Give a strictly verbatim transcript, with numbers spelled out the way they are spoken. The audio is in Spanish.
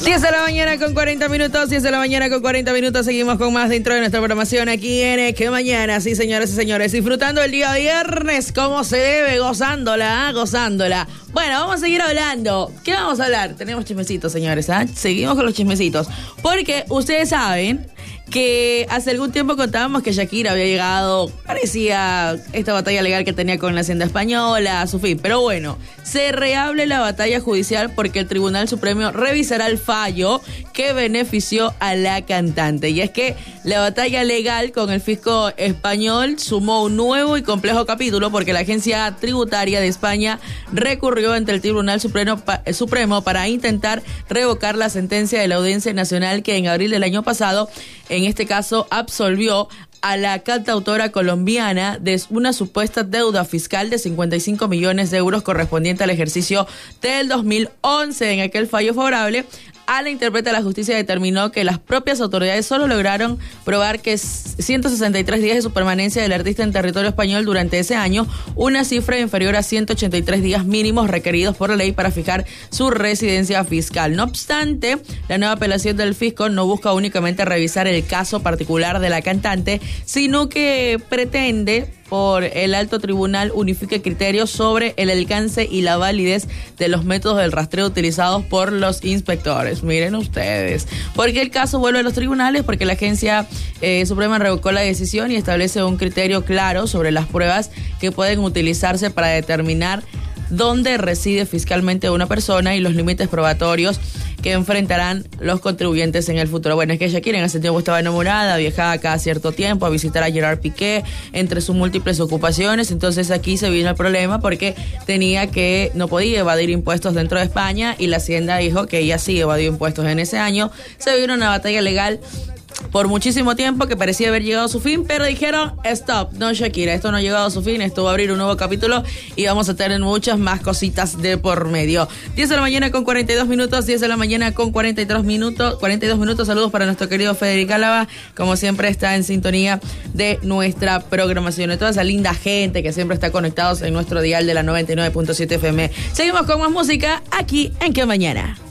diez de la mañana con cuarenta minutos, diez de la mañana con cuarenta minutos, seguimos con más dentro de nuestra programación aquí en Que Mañana, sí señores y señores, disfrutando el día viernes como se debe, gozándola, gozándola. Bueno, vamos a seguir hablando. ¿Qué vamos a hablar? Tenemos chismecitos, señores, ¿ah? ¿eh? Seguimos con los chismecitos, porque ustedes saben que hace algún tiempo contábamos que Shakira había llegado, parecía esta batalla legal que tenía con la Hacienda Española a su fin, pero bueno, se reabre la batalla judicial porque el Tribunal Supremo revisará el fallo que benefició a la cantante, y es que la batalla legal con el fisco español sumó un nuevo y complejo capítulo porque la agencia tributaria de España recurrió ante el Tribunal Supremo, Supremo para intentar revocar la sentencia de la Audiencia Nacional que en abril del año pasado, en este caso, absolvió a la cantautora colombiana de una supuesta deuda fiscal de cincuenta y cinco millones de euros correspondiente al ejercicio del dos mil once. En aquel fallo favorable a la intérprete, la justicia determinó que las propias autoridades solo lograron probar que ciento sesenta y tres días de su permanencia del artista en territorio español durante ese año, una cifra inferior a ciento ochenta y tres días mínimos requeridos por la ley para fijar su residencia fiscal. No obstante, la nueva apelación del fisco no busca únicamente revisar el caso particular de la cantante, sino que pretende por el alto tribunal unifique criterios sobre el alcance y la validez de los métodos del rastreo utilizados por los inspectores. Miren ustedes, porque el caso vuelve a los tribunales porque la agencia eh, suprema revocó la decisión y establece un criterio claro sobre las pruebas que pueden utilizarse para determinar dónde reside fiscalmente una persona y los límites probatorios que enfrentarán los contribuyentes en el futuro. Bueno, es que Shakira en ese tiempo estaba enamorada, viajaba cada cierto tiempo a visitar a Gerard Piqué entre sus múltiples ocupaciones, entonces aquí se vino el problema porque tenía que, no podía evadir impuestos dentro de España y la Hacienda dijo que ella sí evadió impuestos en ese año. Se vino una batalla legal por muchísimo tiempo que parecía haber llegado a su fin, pero dijeron, stop, no Shakira, esto no ha llegado a su fin, esto va a abrir un nuevo capítulo y vamos a tener muchas más cositas de por medio. diez de la mañana con cuarenta y dos minutos, diez de la mañana con cuarenta y tres minutos, cuarenta y dos minutos, saludos para nuestro querido Federico Álava, como siempre está en sintonía de nuestra programación, de toda esa linda gente que siempre está conectados en nuestro dial de la noventa y nueve punto siete F M. Seguimos con más música aquí en Que Mañana.